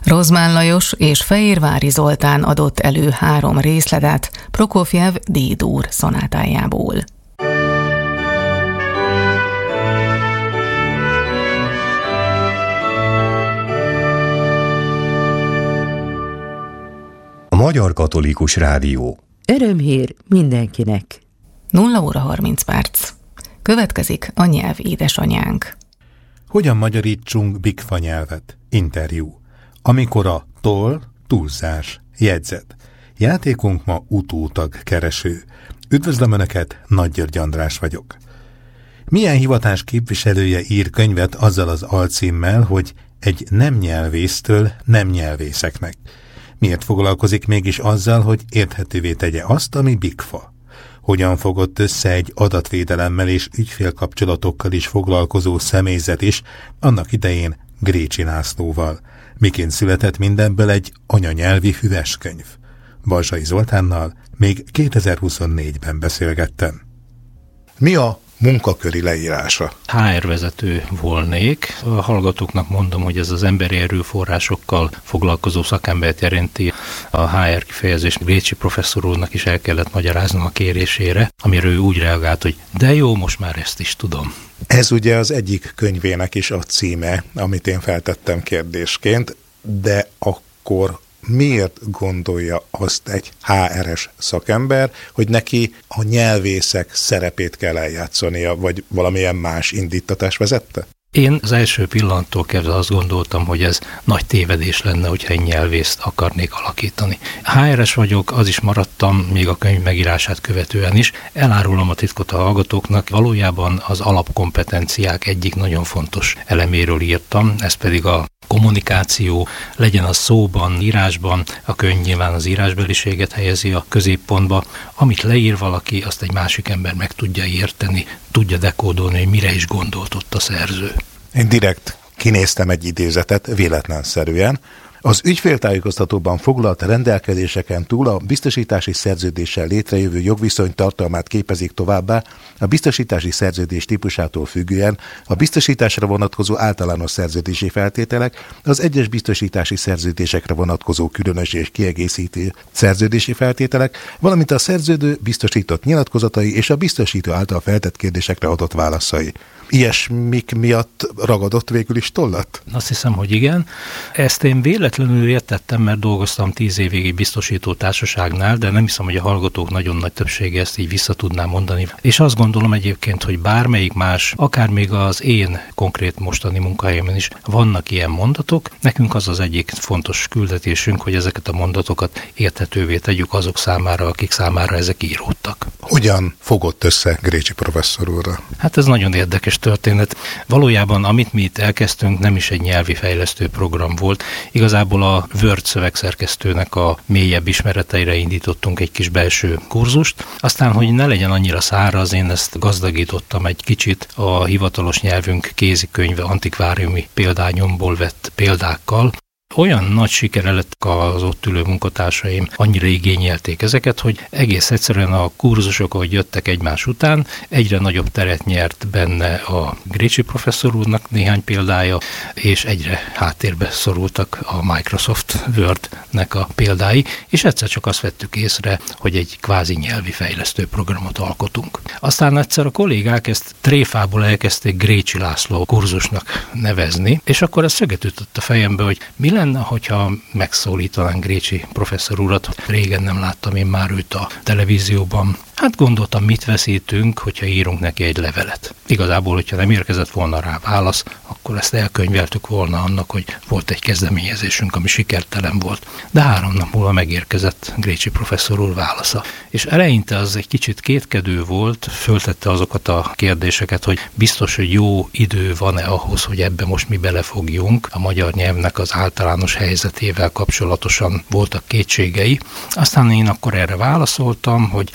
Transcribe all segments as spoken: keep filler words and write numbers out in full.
Rozmán Lajos és Fejérvári Zoltán adott elő három részletet Prokofjev D-dur szonátájából. A Magyar Katolikus Rádió. Örömhír mindenkinek. nulla óra harminc perc. Következik a nyelv édesanyánk. Hogyan magyarítsunk bikfa nyelvet? Interjú. Amikor a toll, túlzás, jegyzet. Játékunk ma utótag kereső. Üdvözlöm Önöket, Nagy György András vagyok. Milyen hivatás képviselője ír könyvet azzal az alcímmel, hogy egy nem nyelvésztől nem nyelvészeknek? Miért foglalkozik mégis azzal, hogy érthetővé tegye azt, ami bikfa? Hogyan fogott össze egy adatvédelemmel és ügyfélkapcsolatokkal is foglalkozó személyzet is, annak idején Grécsi Lászlóval? Miként született mindenből egy anyanyelvi füveskönyv? Balzsai Zoltánnal még kétezer-huszonnégyben beszélgettem. Mi a munkaköri leírása? há er vezető volnék. A hallgatóknak mondom, hogy ez az emberi erőforrásokkal foglalkozó szakembert jelenti. A há er kifejezést Grécsi professzor úrnak is el kellett magyaráznom a kérésére, amire ő úgy reagált, hogy de jó, most már ezt is tudom. Ez ugye az egyik könyvének is a címe, amit én feltettem kérdésként, de akkor miért gondolja azt egy há er-es szakember, hogy neki a nyelvészek szerepét kell eljátszania, vagy valamilyen más indítatás vezette? Én az első pillanattól kezdve azt gondoltam, hogy ez nagy tévedés lenne, hogyha egy nyelvészt akarnék alakítani. há er-es vagyok, az is maradtam, még a könyv megírását követően is. Elárulom a titkot a hallgatóknak, valójában az alapkompetenciák egyik nagyon fontos eleméről írtam, ez pedig a kommunikáció, legyen az szóban, írásban, a könyv nyilván az írásbeliséget helyezi a középpontba. Amit leír valaki, azt egy másik ember meg tudja érteni, tudja dekódolni, hogy mire is gondolt ott a szerző. Én direkt kinéztem egy idézetet, véletlenszerűen. Az ügyféltájékoztatóban foglalt rendelkezéseken túl a biztosítási szerződéssel létrejövő jogviszony tartalmát képezik továbbá a biztosítási szerződés típusától függően a biztosításra vonatkozó általános szerződési feltételek, az egyes biztosítási szerződésekre vonatkozó különös és kiegészítő szerződési feltételek, valamint a szerződő biztosított nyilatkozatai és a biztosító által feltett kérdésekre adott válaszai. Ilyesmik miatt ragadott végül is tollat? Azt hiszem, hogy igen. Ezt én véletlenül értettem, mert dolgoztam tíz évig egy biztosító társaságnál, de nem hiszem, hogy a hallgatók nagyon nagy többsége ezt így vissza tudná mondani. És azt gondolom egyébként, hogy bármelyik más, akár még az én konkrét mostani munkahelyemen is vannak ilyen mondatok. Nekünk az az egyik fontos küldetésünk, hogy ezeket a mondatokat érthetővé tegyük azok számára, akik számára ezek íródtak. Hogyan fogott össze Grécsi professzor úrra? Hát ez nagyon érdekes történet. Valójában, amit mi itt elkezdtünk, nem is egy nyelvi fejlesztő program volt. Igazából a Word szövegszerkesztőnek a mélyebb ismereteire indítottunk egy kis belső kurzust. Aztán, hogy ne legyen annyira száraz, én ezt gazdagítottam egy kicsit a hivatalos nyelvünk kézikönyve antikváriumi példányomból vett példákkal. Olyan nagy sikere lett az ott ülő munkatársaim, annyira igényelték ezeket, hogy egész egyszerűen a kurzusok, ahogy jöttek egymás után, egyre nagyobb teret nyert benne a Grécsi professzor úrnak néhány példája, és egyre háttérbe szorultak a Microsoft Word-nek a példái, és egyszer csak azt vettük észre, hogy egy kvázi nyelvi fejlesztő programot alkotunk. Aztán egyszer a kollégák ezt tréfából elkezdték Grécsi László kurzusnak nevezni, és akkor ez szöget ütött a fejembe, hogy mi lenne, hogyha megszólítanánk Grécsi professzor urat. Régen nem láttam én már őt a televízióban. Hát gondoltam, mit veszítünk, hogyha írunk neki egy levelet. Igazából, hogyha nem érkezett volna rá válasz, akkor ezt elkönyveltük volna annak, hogy volt egy kezdeményezésünk, ami sikertelen volt. De három nap múlva megérkezett Grécsi professzor úr válasza. És eleinte az egy kicsit kétkedő volt, föltette azokat a kérdéseket, hogy biztos, hogy jó idő van-e ahhoz, hogy ebbe most mi belefogjunk. A magyar nyelvnek az általános helyzetével kapcsolatosan voltak kétségei. Aztán én akkor erre válaszoltam, hogy lehet, hogy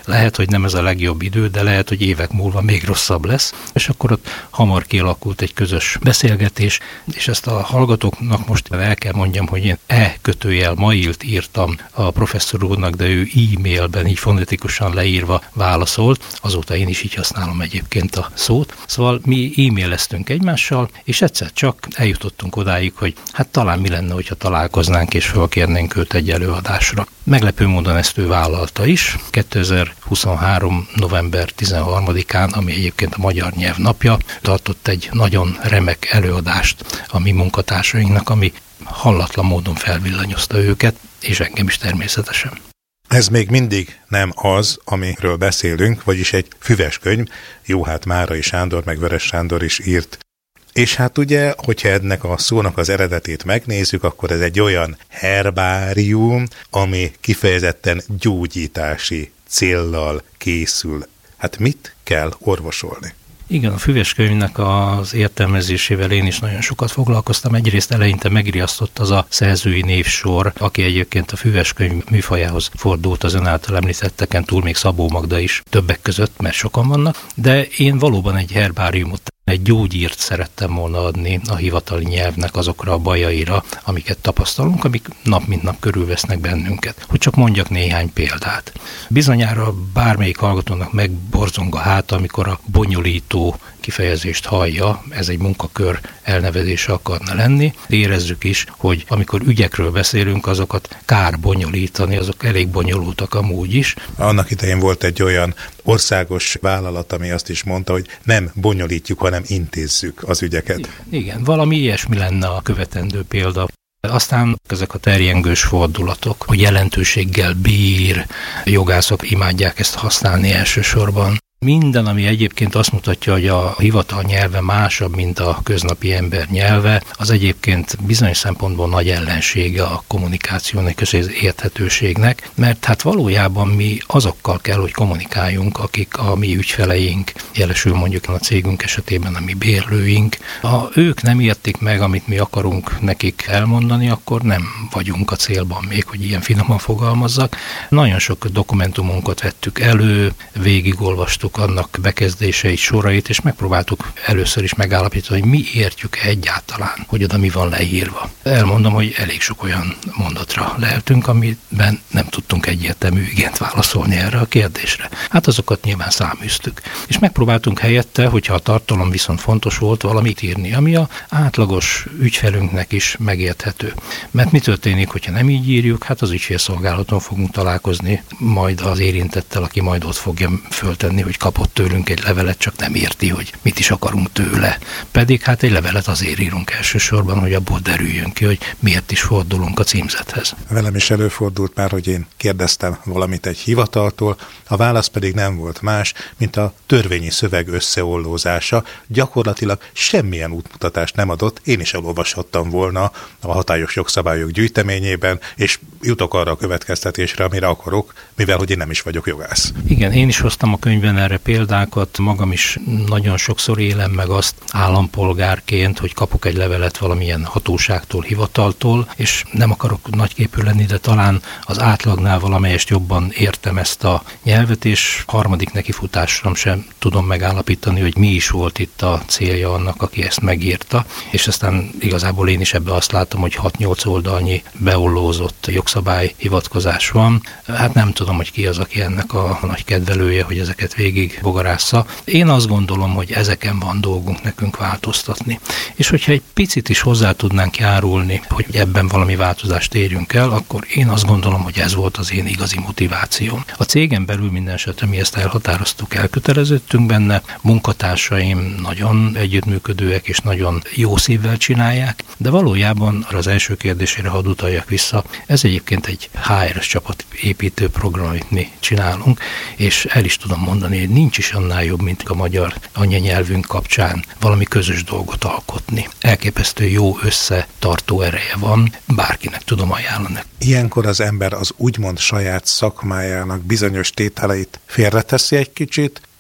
nem ez a legjobb idő, de lehet, hogy évek múlva még rosszabb lesz, és akkor ott hamar kialakult egy közös beszélgetés, és ezt a hallgatóknak most el kell mondjam, hogy én e kötőjel mailt írtam a professzor úrnak, de ő e-mailben így fonetikusan leírva válaszolt, azóta én is így használom egyébként a szót. Szóval mi e-maileztünk egymással, és egyszer csak eljutottunk odáig, hogy hát talán mi lenne, hogyha találkoznánk és felkérnénk őt egy előadásra. Meglepő módon ezt ő vállalta is. kétezer-huszonhárom. november tizenharmadikán, ami egyébként a magyar nyelv napja, tartott egy nagyon remek előadást a mi munkatársainknak, ami hallatlan módon felvillanyozta őket, és engem is természetesen. Ez még mindig nem az, amiről beszélünk, vagyis egy füves könyv, jó, hát Márai Sándor meg Vörös Sándor is írt. És hát ugye, hogyha ennek a szónak az eredetét megnézzük, akkor ez egy olyan herbárium, ami kifejezetten gyógyítási céllal készül. Hát mit kell orvosolni? Igen, a füveskönyvnek az értelmezésével én is nagyon sokat foglalkoztam. Egyrészt eleinte megriasztott az a szerzői névsor, aki egyébként a füveskönyv műfajához fordult az ön által említetteken túl, még Szabó Magda is többek között, mert sokan vannak, de én valóban egy herbáriumot, egy gyógyírt szerettem volna adni a hivatali nyelvnek azokra a bajaira, amiket tapasztalunk, amik nap mint nap körülvesznek bennünket. Hogy csak mondjak néhány példát. Bizonyára bármelyik hallgatónak megborzong a háta, amikor a bonyolító kifejezést hallja, ez egy munkakör elnevezése akarna lenni. Érezzük is, hogy amikor ügyekről beszélünk, azokat kár bonyolítani, azok elég bonyolultak amúgy is. Annak idején volt egy olyan országos vállalat, ami azt is mondta, hogy nem bonyolítjuk, hanem intézzük az ügyeket. Igen, valami ilyesmi lenne a követendő példa. Aztán ezek a terjengős fordulatok, hogy jelentőséggel bír, jogászok imádják ezt használni elsősorban. Minden, ami egyébként azt mutatja, hogy a hivatal nyelve másabb, mint a köznapi ember nyelve, az egyébként bizonyos szempontból nagy ellensége a kommunikációnak és az érthetőségnek, mert hát valójában mi azokkal kell, hogy kommunikáljunk, akik a mi ügyfeleink, jelesül mondjuk a cégünk esetében a mi bérlőink. Ha ők nem értik meg, amit mi akarunk nekik elmondani, akkor nem vagyunk a célban még, hogy ilyen finoman fogalmazzak. Nagyon sok dokumentumunkat vettük elő, végigolvastuk annak bekezdéseit, sorait, és megpróbáltuk először is megállapítani, hogy mi értjük egyáltalán, hogy oda mi van leírva. Elmondom, hogy elég sok olyan mondatra lehetünk, amiben nem tudtunk egyértelmű igent válaszolni erre a kérdésre. Hát azokat nyilván száműztük. És megpróbáltunk helyette, hogyha a tartalom viszont fontos volt, valamit írni, ami a átlagos ügyfelünknek is megérthető. Mert mi történik, hogyha nem így írjuk, hát az ügyfélszolgálaton fogunk találkozni majd az érintettel, aki majd ott fogja föltenni, hogy kapott tőlünk egy levelet, csak nem érti, hogy mit is akarunk tőle. Pedig hát egy levelet azért írunk elsősorban, hogy abból derüljön ki, hogy miért is fordulunk a címzethez. Velem is előfordult már, hogy én kérdeztem valamit egy hivataltól, a válasz pedig nem volt más, mint a törvényi szöveg összeollózása. Gyakorlatilag semmilyen útmutatást nem adott, én is elolvashattam volna a hatályos jogszabályok gyűjteményében, és jutok arra a következtetésre, amire akarok, mivel hogy én nem is vagyok jogász. Igen, én is hoztam a könyvben erre példákat, magam is nagyon sokszor élem meg azt állampolgárként, hogy kapok egy levelet valamilyen hatóságtól, hivataltól, és nem akarok nagyképű lenni, de talán az átlagnál valamelyest jobban értem ezt a nyelvet, és harmadik nekifutásra sem tudom megállapítani, hogy mi is volt itt a célja annak, aki ezt megírta, és aztán igazából én is ebbe azt látom, hogy hat-nyolc oldalnyi beollózott jogszabály hivatkozás van. Hát nem tudom, hogy ki az, aki ennek a nagy kedvelője, hogy ezeket végig bogarásza. Én azt gondolom, hogy ezeken van dolgunk nekünk változtatni. És hogyha egy picit is hozzá tudnánk járulni, hogy ebben valami változást érjünk el, akkor én azt gondolom, hogy ez volt az én igazi motivációm. A cégen belül minden esetre mi ezt elhatároztuk, elköteleződtünk benne, munkatársaim nagyon együttműködőek és nagyon jó szívvel csinálják, de valójában az első kérdésére hadd utaljak vissza, ez egyébként egy há er es csapatépítő program, amit mi csinálunk, és el is tudom mondani, hogy nincs is annál jobb, mint a magyar anyanyelvünk kapcsán valami közös dolgot alkotni. Elképesztő jó összetartó ereje van, bárkinek tudom ajánlani. Ilyenkor az ember az úgymond saját szakmájának bizonyos tételeit félreteszi egy kicsit,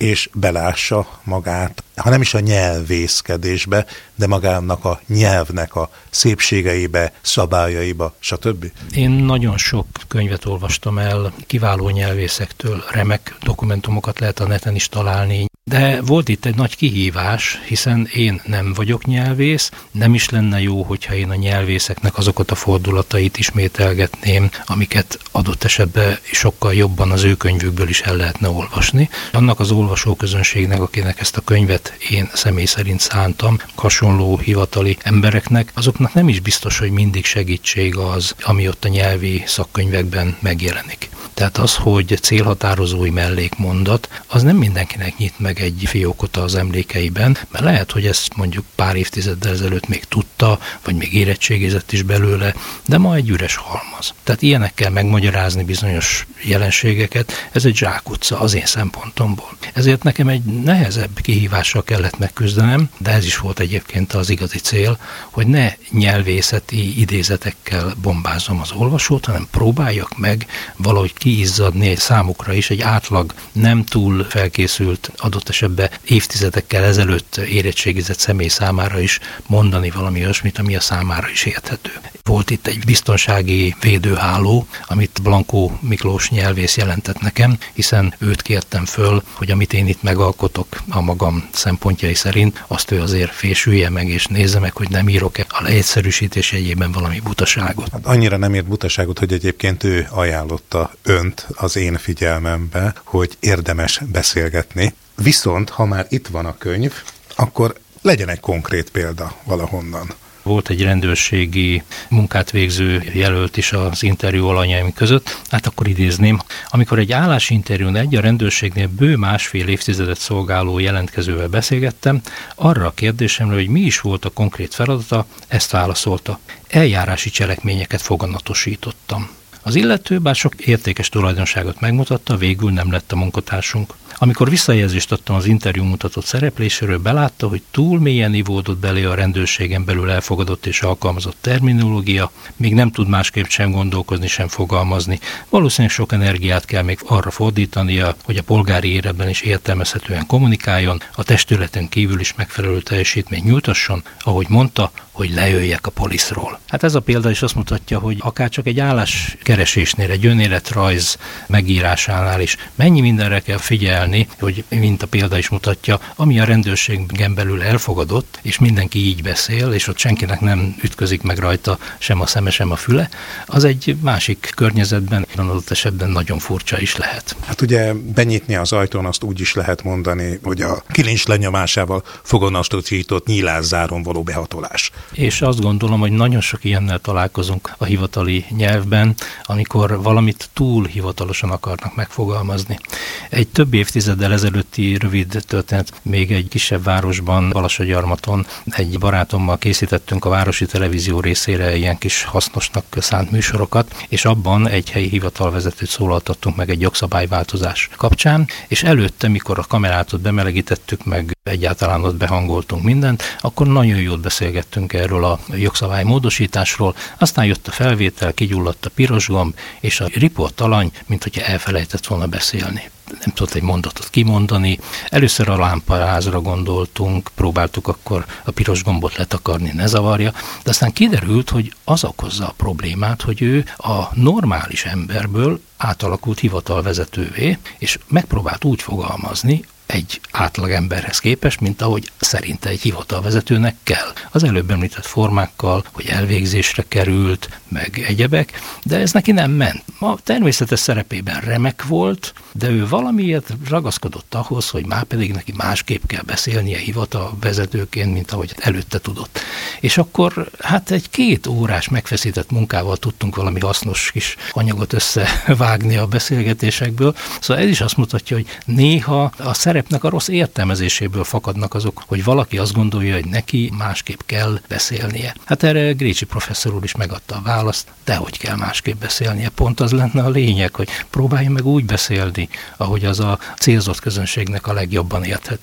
és belássa magát, ha nem is a nyelvészkedésbe, de magának a nyelvnek a szépségeibe, szabályaiba, stb. Én nagyon sok könyvet olvastam el kiváló nyelvészektől, remek dokumentumokat lehet a neten is találni, de volt itt egy nagy kihívás, hiszen én nem vagyok nyelvész, nem is lenne jó, hogyha én a nyelvészeknek azokat a fordulatait ismételgetném, amiket adott esetben sokkal jobban az ő könyvükből is el lehetne olvasni. Annak az olvasóközönségnek, akinek ezt a könyvet én személy szerint szántam, hasonló hivatali embereknek, azoknak nem is biztos, hogy mindig segítség az, ami ott a nyelvi szakkönyvekben megjelenik. Tehát az, hogy célhatározói mellékmondat, az nem mindenkinek nyit meg egy fiókot az emlékeiben, mert lehet, hogy ezt mondjuk pár évtizeddel ezelőtt még tudta, vagy még érettségizett is belőle, de ma egy üres halmaz. Tehát ilyenekkel megmagyarázni bizonyos jelenségeket, ez egy zsákutca az én szempontomból. Ezért nekem egy nehezebb kihívással kellett megküzdenem, de ez is volt egyébként az igazi cél, hogy ne nyelvészeti idézetekkel bombázom az olvasót, hanem próbáljak meg valahogy kiizzadni egy számukra is, egy átlag nem túl felkészült, adott esetben évtizedekkel ezelőtt érettségizett személy számára is mondani valami olyasmit, ami a számára is érthető. Volt itt egy biztonsági védőháló, amit Blankó Miklós nyelvész jelentett nekem, hiszen őt kértem föl, hogy amit én itt megalkotok a magam szempontjai szerint, azt ő azért fésülje meg és nézze meg, hogy nem írok-e a leegyszerűsítés jegyében valami butaságot. Hát annyira nem írt butaságot, hogy egyébként ő ajánlotta önt az én figyelmembe, hogy érdemes beszélgetni. Viszont, ha már itt van a könyv, akkor legyen egy konkrét példa valahonnan. Volt egy rendőrségi munkát végző jelölt is az interjú alanyaim között, hát akkor idézném, amikor egy állásinterjún egy a rendőrségnél bő másfél évtizedet szolgáló jelentkezővel beszélgettem, arra a kérdésemre, hogy mi is volt a konkrét feladata, ezt válaszolta. Eljárási cselekményeket foganatosítottam. Az illető, bár sok értékes tulajdonságot megmutatta, végül nem lett a munkatársunk. Amikor visszajelzést adtam az interjú mutatott szerepléséről, belátta, hogy túl mélyen ivódott belé a rendőrségen belül elfogadott és alkalmazott terminológia, még nem tud másképp sem gondolkozni, sem fogalmazni. Valószínűleg sok energiát kell még arra fordítania, hogy a polgári életben is értelmezhetően kommunikáljon, a testületen kívül is megfelelő teljesítményt nyújtasson, ahogy mondta, hogy lejöjjek a poliszról. Hát ez a példa is azt mutatja, hogy akár csak egy álláskeresésnél, egy önéletrajz megírásánál is mennyi mindenre kell figyelni, hogy mint a példa is mutatja, ami a rendőrségen belül elfogadott, és mindenki így beszél, és ott senkinek nem ütközik meg rajta sem a szeme, sem a füle, az egy másik környezetben, adott esetben nagyon furcsa is lehet. Hát ugye benyitni az ajtón azt úgy is lehet mondani, hogy a kilincs lenyomásával foganatosított nyílászáron való behatolás. És azt gondolom, hogy nagyon sok ilyennel találkozunk a hivatali nyelvben, amikor valamit túl hivatalosan akarnak megfogalmazni. Egy több évtizeddel ezelőtti rövid történet, még egy kisebb városban, Balassagyarmaton egy barátommal készítettünk a városi televízió részére ilyen kis hasznosnak szánt műsorokat, és abban egy helyi hivatalvezetőt szólaltattunk meg egy jogszabályváltozás kapcsán, és előtte, mikor a kamerát ott bemelegítettük, meg egyáltalán ott behangoltunk mindent, akkor nagyon jót beszélgettünk erről a jogszabály módosításról, aztán jött a felvétel, kigyulladt a piros gomb, és a riport alany, mint hogyha elfelejtett volna beszélni. Nem tudott egy mondatot kimondani. Először a lámpaházra gondoltunk, próbáltuk akkor a piros gombot letakarni, ne zavarja, de aztán kiderült, hogy az okozza a problémát, hogy ő a normális emberből átalakult hivatalvezetővé, és megpróbált úgy fogalmazni, egy átlagemberhez képest, mint ahogy szerinte egy hivatalvezetőnek kell. Az előbb említett formákkal, hogy elvégzésre került, meg egyebek, de ez neki nem ment. A természetes szerepében remek volt, de ő valamiért ragaszkodott ahhoz, hogy már pedig neki másképp kell beszélnie hivatalvezetőként, mint ahogy előtte tudott. És akkor hát egy két órás megfeszített munkával tudtunk valami hasznos kis anyagot összevágni a beszélgetésekből. Szóval ez is azt mutatja, hogy néha a szerepnek a rossz értelmezéséből fakadnak azok, hogy valaki azt gondolja, hogy neki másképp kell beszélnie. Hát erre Grécsi professzor úr is megadta a választ, de hogy kell másképp beszélnie. Pont az lenne a lényeg, hogy próbálja meg úgy beszélni, ahogy az a célzott közönségnek a legjobban érthető.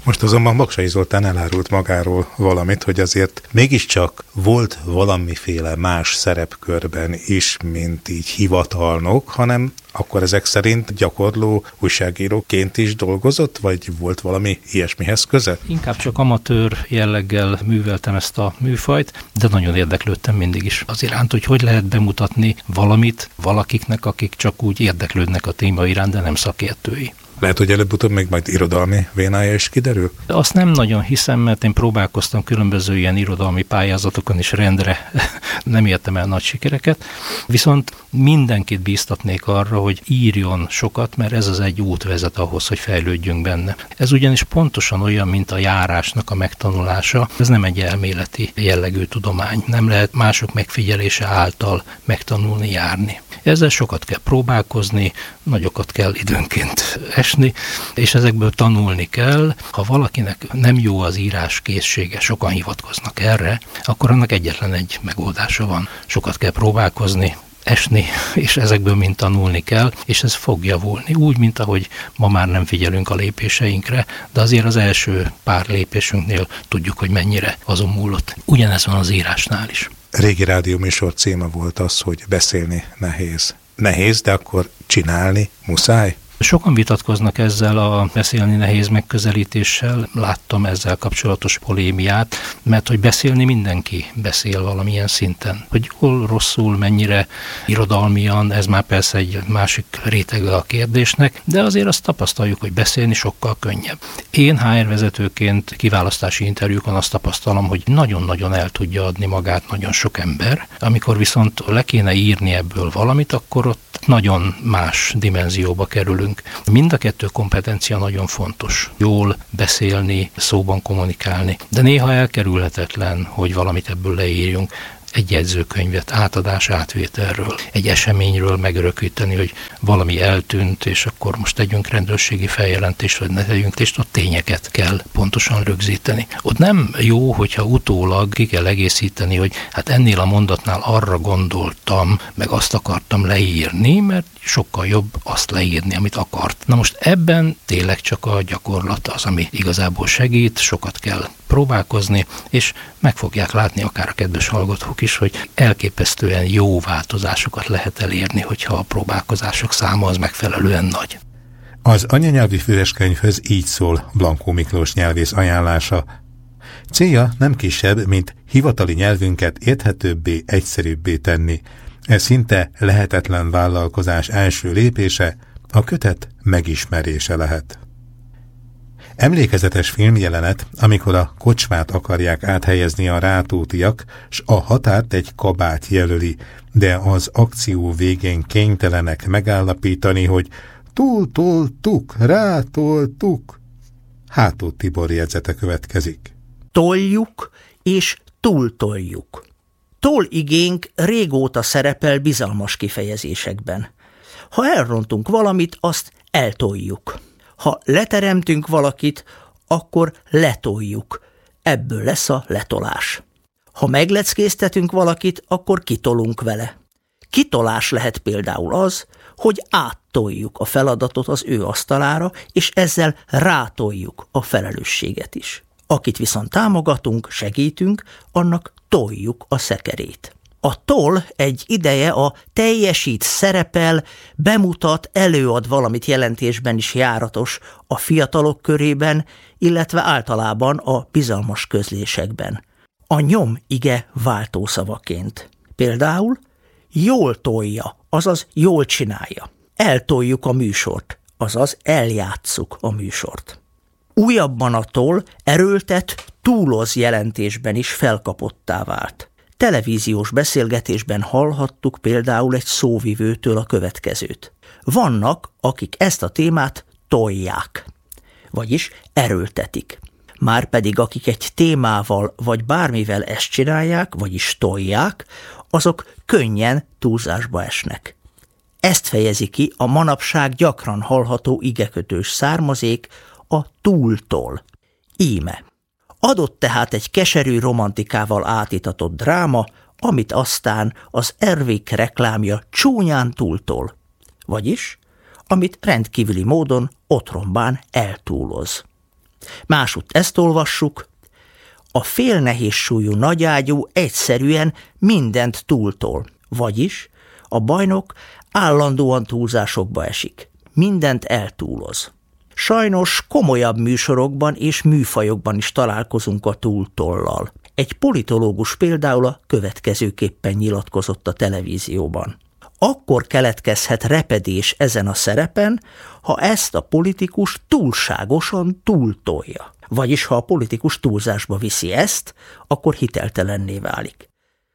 Most azonban Baksay Zoltán elárult magáról valamit, hogy azért mégiscsak volt valamiféle más szerepkörben is, mint így hivatalnok, hanem akkor ezek szerint gyakorló újságíróként is dolgozott, vagy volt valami ilyesmihez köze? Inkább csak amatőr jelleggel műveltem ezt a műfajt, de nagyon érdeklődtem mindig is az iránt, hogy hogy lehet bemutatni valamit valakiknek, akik csak úgy érdeklődnek a téma iránt, de nem szakértői. Lehet, hogy előbb-utóbb még majd irodalmi vénája is kiderül? Azt nem nagyon hiszem, mert én próbálkoztam különböző ilyen irodalmi pályázatokon, és rendre nem értem el nagy sikereket. Viszont mindenkit bíztatnék arra, hogy írjon sokat, mert ez az egy út vezet ahhoz, hogy fejlődjünk benne. Ez ugyanis pontosan olyan, mint a járásnak a megtanulása. Ez nem egy elméleti jellegű tudomány. Nem lehet mások megfigyelése által megtanulni járni. Ezzel sokat kell próbálkozni, nagyokat kell időnként esni, és ezekből tanulni kell. Ha valakinek nem jó az írás készsége, sokan hivatkoznak erre, akkor annak egyetlen egy megoldása van. Sokat kell próbálkozni, esni, és ezekből mind tanulni kell, és ez fog javulni. Úgy, mint ahogy ma már nem figyelünk a lépéseinkre, de azért az első pár lépésünknél tudjuk, hogy mennyire azon múlott. Ugyanez van az írásnál is. Régi rádióműsor címe volt az, hogy beszélni nehéz. Nehéz, de akkor csinálni muszáj? Sokan vitatkoznak ezzel a beszélni nehéz megközelítéssel, láttam ezzel kapcsolatos polémiát, mert hogy beszélni mindenki beszél valamilyen szinten. Hogy hol rosszul, mennyire irodalmian, ez már persze egy másik rétege a kérdésnek, de azért azt tapasztaljuk, hogy beszélni sokkal könnyebb. Én há er vezetőként kiválasztási interjúkon azt tapasztalom, hogy nagyon-nagyon el tudja adni magát nagyon sok ember, amikor viszont le kéne írni ebből valamit, akkor ott nagyon más dimenzióba kerülünk. Mind a kettő kompetencia nagyon fontos. Jól beszélni, szóban kommunikálni, de néha elkerülhetetlen, hogy valamit ebből leírjunk. Egy jegyzőkönyvet, átadás átvételről, egy eseményről megörökíteni, hogy valami eltűnt, és akkor most tegyünk rendőrségi feljelentést, vagy ne tegyünk, és ott tényeket kell pontosan rögzíteni. Ott nem jó, hogyha utólag ki kell egészíteni, hogy hát ennél a mondatnál arra gondoltam, meg azt akartam leírni, mert sokkal jobb azt leírni, amit akart. Na most ebben tényleg csak a gyakorlat az, ami igazából segít, sokat kell próbálkozni, és meg fogják látni akár a kedves hallgatók is, hogy elképesztően jó változásokat lehet elérni, hogyha a próbálkozások száma az megfelelően nagy. Az anyanyelvi füzeskönyvhöz így szól Blankó Miklós nyelvész ajánlása. Célja nem kisebb, mint hivatali nyelvünket érthetőbbé, egyszerűbbé tenni. Ez szinte lehetetlen vállalkozás első lépése, a kötet megismerése lehet. Emlékezetes filmjelenet, amikor a kocsmát akarják áthelyezni a rátótiak, s a határt egy kabát jelöli, de az akció végén kénytelenek megállapítani, hogy túl-toltuk, rátoltuk. Hátó Tibor jegyzete következik. Toljuk és túltoljuk. Toll-igénk régóta szerepel bizalmas kifejezésekben. Ha elrontunk valamit, azt eltoljuk. Ha leteremtünk valakit, akkor letoljuk. Ebből lesz a letolás. Ha megleckéztetünk valakit, akkor kitolunk vele. Kitolás lehet például az, hogy áttoljuk a feladatot az ő asztalára, és ezzel rátoljuk a felelősséget is. Akit viszont támogatunk, segítünk, annak toljuk a szekerét. A toll egy ideje a teljesít, szerepel, bemutat, előad valamit jelentésben is járatos a fiatalok körében, illetve általában a bizalmas közlésekben. A nyom ige váltószavaként. Például jól tolja, azaz jól csinálja. Eltoljuk a műsort, azaz eljátsszuk a műsort. Újabban a toll erőltet, túloz jelentésben is felkapottá vált. Televíziós beszélgetésben hallhattuk például egy szóvivőtől a következőt. Vannak, akik ezt a témát tolják, vagyis erőltetik. Márpedig akik egy témával vagy bármivel ezt csinálják, vagyis tolják, azok könnyen túlzásba esnek. Ezt fejezi ki a manapság gyakran hallható igekötős származék, a túltol. Íme. Adott tehát egy keserű romantikával átitatott dráma, amit aztán az Ervik reklámja csúnyán túltol, vagyis amit rendkívüli módon otromban eltúloz. Másutt ezt olvassuk: a félnehéz súlyú nagyágyú egyszerűen mindent túltol, vagyis a bajnok állandóan túlzásokba esik, mindent eltúloz. Sajnos komolyabb műsorokban és műfajokban is találkozunk a túltollal. Egy politológus például a következőképpen nyilatkozott a televízióban: akkor keletkezhet repedés ezen a szerepen, ha ezt a politikus túlságosan túltolja. Vagyis ha a politikus túlzásba viszi ezt, akkor hiteltelenné válik.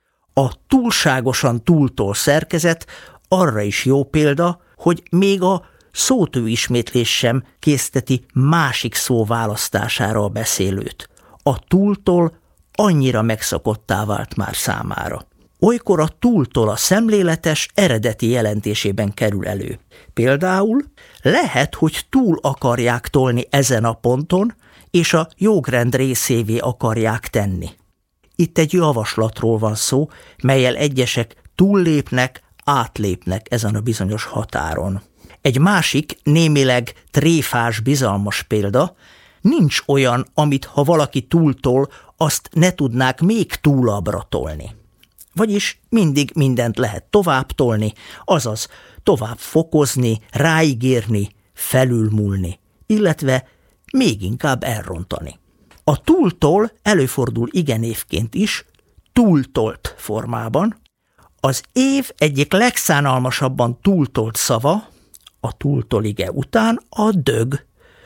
A túlságosan túltol szerkezet arra is jó példa, hogy még a szótőismétlés sem készteti másik szó választására a beszélőt. A túltol annyira megszokottá vált már számára. Olykor a túltol a szemléletes eredeti jelentésében kerül elő. Például lehet, hogy túl akarják tolni ezen a ponton, és a jogrend részévé akarják tenni. Itt egy javaslatról van szó, mellyel egyesek túllépnek, átlépnek ezen a bizonyos határon. Egy másik, némileg tréfás, bizalmas példa: nincs olyan, amit ha valaki túltol, azt ne tudnák még túlabbra tolni. Vagyis mindig mindent lehet tovább tolni, azaz tovább fokozni, ráigérni, felülmúlni, illetve még inkább elrontani. A túltol előfordul igenévként is, túltolt formában. Az év egyik legszánalmasabban túltolt szava a túltolige után a dög,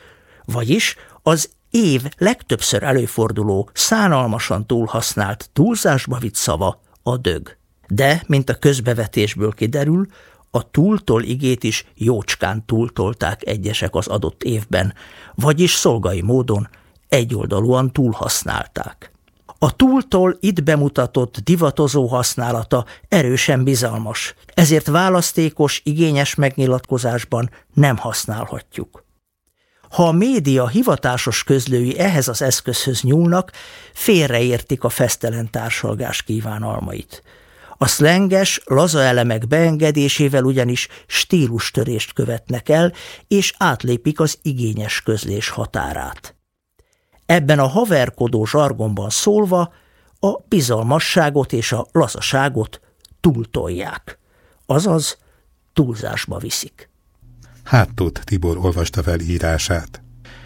vagyis az év legtöbbször előforduló, szánalmasan túlhasznált, túlzásba vitt szava a dög. De, mint a közbevetésből kiderül, a túltol igét is jócskán túltolták egyesek az adott évben, vagyis szolgai módon egyoldalúan túlhasználták. A túltol itt bemutatott divatozó használata erősen bizalmas, ezért választékos, igényes megnyilatkozásban nem használhatjuk. Ha a média hivatásos közlői ehhez az eszközhöz nyúlnak, félreértik a fesztelen társalgás kívánalmait. A szlenges, laza elemek beengedésével ugyanis stílustörést követnek el, és átlépik az igényes közlés határát. Ebben a haverkodó zsargonban szólva a bizalmasságot és a lazaságot túltolják, azaz túlzásba viszik. Háttót Tibor olvasta fel írását.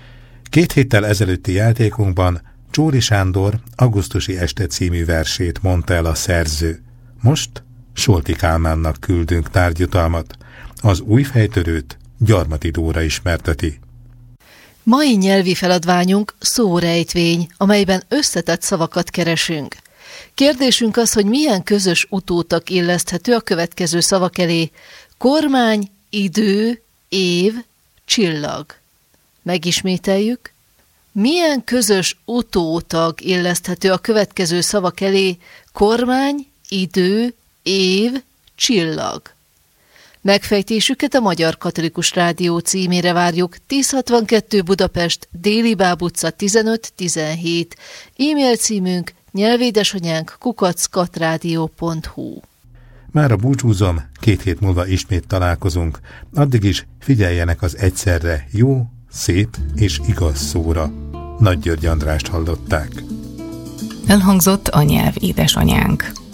Két héttel ezelőtti játékunkban Csóri Sándor Augusztusi este című versét mondta el a szerző. Most Solti Kálmánnak küldünk tárgyutalmat. Az új fejtörőt Gyarmati Dóra ismerteti. Mai nyelvi feladványunk szórejtvény, amelyben összetett szavakat keresünk. Kérdésünk az, hogy milyen közös utótak illeszthető a következő szavak elé: kormány, idő, év, csillag. Megismételjük. Milyen közös utótag illeszthető a következő szavak elé: kormány, idő, év, csillag. Megfejtésüket a Magyar Katolikus Rádió címére várjuk: tíz hatvankettő Budapest, Déli Báb utca tizenöt tizenhét, e-mail címünk nyelvédesanyánk kukac katrádió pont hu. Mára búcsúzom, két hét múlva ismét találkozunk, addig is figyeljenek az egyszerre jó, szép és igaz szóra. Nagy György Andrást hallották. Elhangzott a Nyelv édesanyánk.